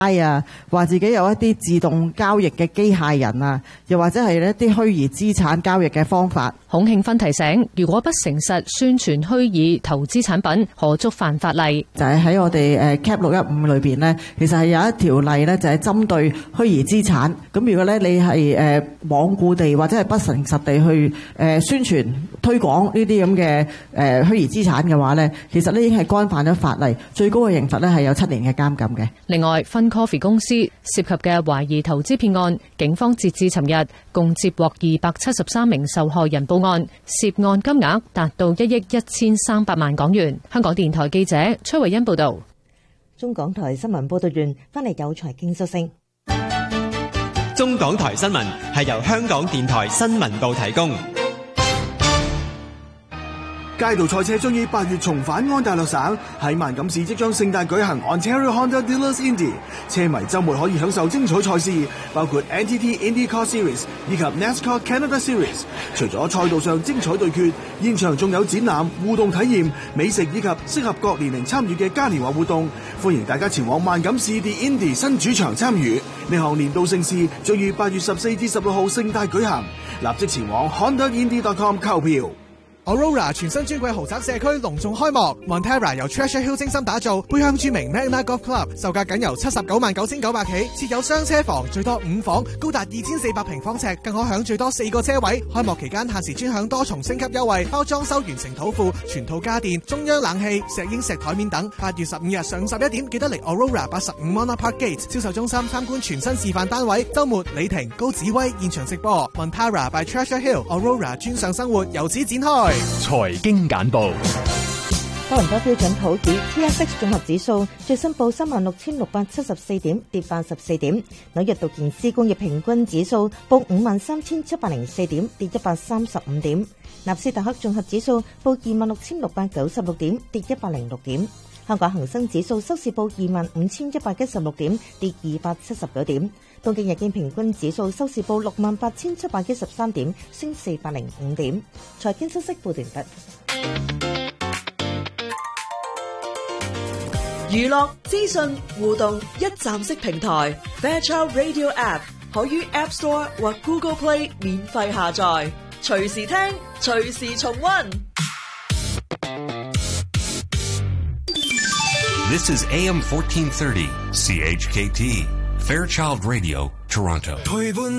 啊，話自己有一啲自動交易嘅機械人啊，又或者係一啲虛擬資產交易嘅方法。 孔慶芬提醒，如果不誠實宣傳虛擬投資產品，可觸犯法例。 就係喺我哋CAP 615裏邊呢，其實係有一條例呢，就係針對虛擬資產。咁如果咧你係罔顧地或者係不誠實地去宣傳推廣呢啲咁嘅虛擬資產嘅話呢，其實呢已經係干犯咗法例，最高嘅刑罰呢係有7年嘅監禁嘅。 另外，FunCoffee 公司涉及嘅懷疑投資騙案，警方截至尋日共接獲273名受害人報案，涉案金額達到1億1300萬港元。香港電台記者崔慧欣報道。 中港台新聞報道完，翻嚟有財經消息。 中港台新聞係由香港電台新聞部提供。 街道賽車將於8月重返安大略省，喺萬錦市即將盛大舉行 Ontario Honda Dealers Indy， 車迷周末可以享受精彩賽事，包括 NTT IndyCar Series 以及 NASCAR Canada Series。除咗賽道上精彩對決，現場仲有展覽、互動體驗、美食以及適合各年齡參與嘅嘉年華活動，歡迎大家前往萬錦市 The Indy 新主場參與。呢項年度盛事將於8月14至16號盛大舉行，立即前往 HondaIndy.com 購票。 Aurora 全新尊貴豪宅社區隆重開幕 ，Montara 由 Treasure Hill 精心打造，背向著名 Magna Golf Club， 售價僅由799900起，設有雙車房，最多5房，高達2400平方尺，更可享最多4個車位。開幕期間限時專享多重升級優惠，包裝修完成土庫、全套家電、中央冷氣、石英石台面等。8月15日上午11點，記得嚟 Aurora 85 Monarch Park Gate 銷售中心參觀全新示範單位。週末李婷、高子威現場直播 ，Montara by Treasure Hill Aurora 專上生活由此展開。 財經簡報。 多倫多標準普爾 TSX 綜合指數最新報36,674點，跌84點。紐約道瓊斯工業平均指數報53,704點，跌135點。納斯達克綜合指數報26,696點，跌106點。香港恒生指數收市報25,116點，跌279點。東京日經平均指數收市報68,713點，升405點。財經消息報完畢。 娛樂資訊互動一站式平台 Fairchild Radio App 可於 App Store 或 Google Play 免費下載，隨時聽，隨時重溫。 This is AM 1430 CHKT Fairchild Radio Toronto。